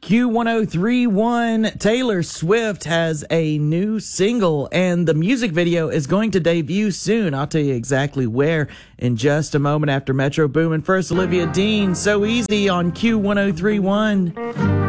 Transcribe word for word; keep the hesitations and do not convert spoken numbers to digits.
Q one oh three point one, Taylor Swift has a new single, and the music video is going to debut soon. I'll tell you exactly where in just a moment after Metro Boomin. First, Olivia Dean, So Easy on Q one oh three point one.